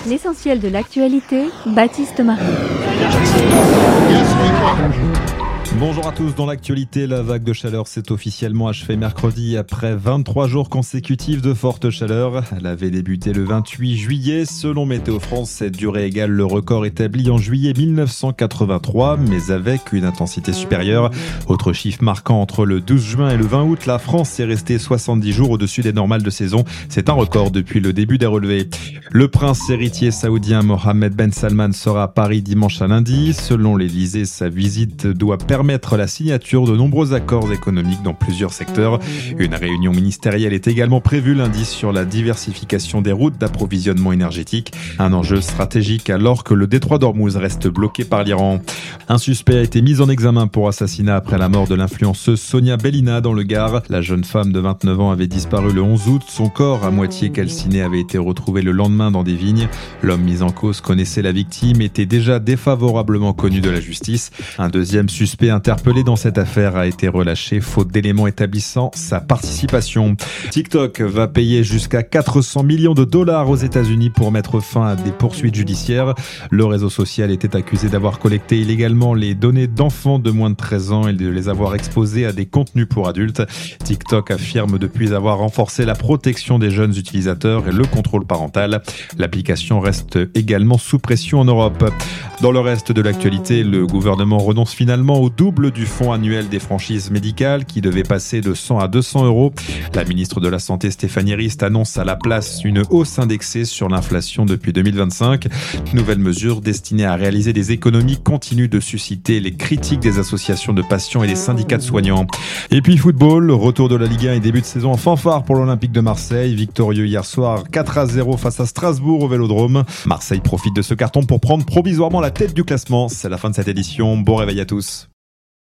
L'essentiel de l'actualité, Baptiste Marie. Bonjour à tous, dans l'actualité, la vague de chaleur s'est officiellement achevée mercredi après 23 jours consécutifs de forte chaleur. Elle avait débuté le 28 juillet. Selon Météo France, cette durée égale le record établi en juillet 1983, mais avec une intensité supérieure. Autre chiffre marquant, entre le 12 juin et le 20 août, la France est restée 70 jours au-dessus des normales de saison. C'est un record depuis le début des relevés. Le prince héritier saoudien Mohammed Ben Salman sera à Paris dimanche à lundi. Selon l'Élysée, sa visite doit permettre la signature de nombreux accords économiques dans plusieurs secteurs. Une réunion ministérielle est également prévue lundi sur la diversification des routes d'approvisionnement énergétique. Un enjeu stratégique alors que le détroit d'Ormuz reste bloqué par l'Iran. Un suspect a été mis en examen pour assassinat après la mort de l'influenceuse Sonia Bellina dans le Gard. La jeune femme de 29 ans avait disparu le 11 août. Son corps, à moitié calciné, avait été retrouvé le lendemain dans des vignes. L'homme mis en cause connaissait la victime, était déjà défavorablement connu de la justice. Un deuxième suspect interpellé dans cette affaire a été relâché faute d'éléments établissant sa participation. TikTok va payer jusqu'à 400 millions de dollars aux États-Unis pour mettre fin à des poursuites judiciaires. Le réseau social était accusé d'avoir collecté illégalement les données d'enfants de moins de 13 ans et de les avoir exposés à des contenus pour adultes. TikTok affirme depuis avoir renforcé la protection des jeunes utilisateurs et le contrôle parental. L'application reste également sous pression en Europe. Dans le reste de l'actualité, le gouvernement renonce finalement au double du fonds annuel des franchises médicales qui devait passer de 100 à 200 euros. La ministre de la Santé Stéphanie Rist annonce à la place une hausse indexée sur l'inflation depuis 2025. Nouvelle mesure destinée à réaliser des économies continue de susciter les critiques des associations de patients et des syndicats de soignants. Et puis football, retour de la Ligue 1 et début de saison en fanfare pour l'Olympique de Marseille. Victorieux hier soir 4-0 face à Strasbourg au Vélodrome. Marseille profite de ce carton pour prendre provisoirement la tête du classement. C'est la fin de cette édition. Bon réveil à tous.